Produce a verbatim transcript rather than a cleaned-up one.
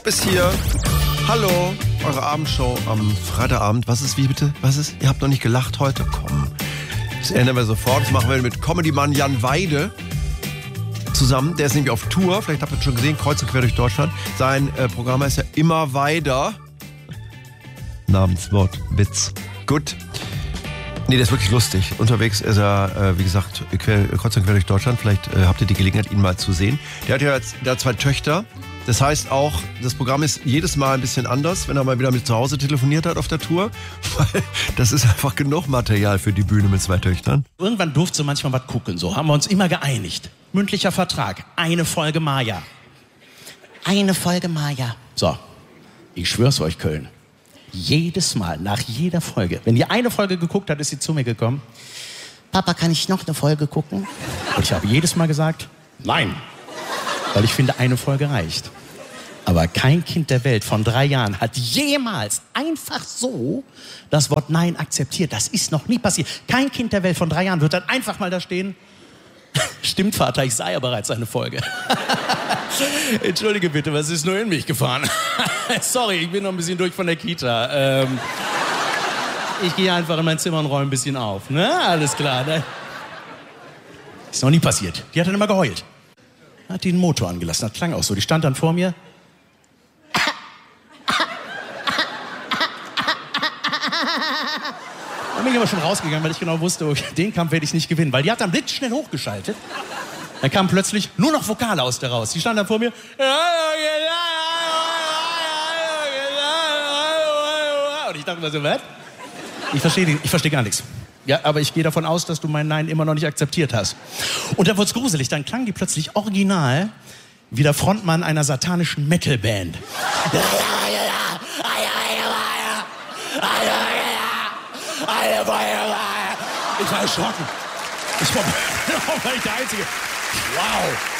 Bob ist hier. Hallo, eure Abendshow am Freitagabend. Was ist, wie bitte? Was ist? Ihr habt noch nicht gelacht heute? Komm. Das ändern wir sofort. Das machen wir mit Comedy-Mann Jan Weide zusammen. Der ist nämlich auf Tour. Vielleicht habt ihr das schon gesehen. Kreuz und quer durch Deutschland. Sein äh, Programm heißt ja Immer weiter. Namenswort, Witz. Gut. Nee, der ist wirklich lustig. Unterwegs ist er, äh, wie gesagt, quer, kreuz und quer durch Deutschland. Vielleicht äh, habt ihr die Gelegenheit, ihn mal zu sehen. Der hat ja jetzt, der hat zwei Töchter. Das heißt auch, das Programm ist jedes Mal ein bisschen anders, wenn er mal wieder mit zu Hause telefoniert hat auf der Tour. Weil das ist einfach genug Material für die Bühne mit zwei Töchtern. Irgendwann durfte sie manchmal was gucken, so haben wir uns immer geeinigt. Mündlicher Vertrag, eine Folge Maya. Eine Folge Maya. So, ich schwör's euch, Köln. Jedes Mal, nach jeder Folge, wenn die eine Folge geguckt hat, ist sie zu mir gekommen. Papa, kann ich noch eine Folge gucken? Und ich habe jedes Mal gesagt, nein. Weil ich finde, eine Folge reicht. Aber kein Kind der Welt von drei Jahren hat jemals einfach so das Wort Nein akzeptiert. Das ist noch nie passiert. Kein Kind der Welt von drei Jahren wird dann einfach mal da stehen. Stimmt, Vater, ich sah ja bereits eine Folge. Entschuldige bitte, was ist nur in mich gefahren? Sorry, ich bin noch ein bisschen durch von der Kita. Ähm, ich gehe einfach in mein Zimmer und räume ein bisschen auf. Ne? Alles klar. Ne? Ist noch nie passiert. Die hat dann immer geheult. Hat den Motor angelassen, das klang auch so. Die stand dann vor mir. Dann bin ich aber schon rausgegangen, weil ich genau wusste, okay, den Kampf werde ich nicht gewinnen. Weil die hat dann blitzschnell hochgeschaltet. Dann kam plötzlich nur noch Vokale aus der raus. Die stand dann vor mir. Und ich dachte mir so, was? Ich verstehe ich versteh gar nichts. Ja, aber ich gehe davon aus, dass du mein Nein immer noch nicht akzeptiert hast. Und dann wurde es gruselig. Dann klang die plötzlich original wie der Frontmann einer satanischen Metalband. Ich war erschrocken. Ich war, war ich der Einzige. Wow.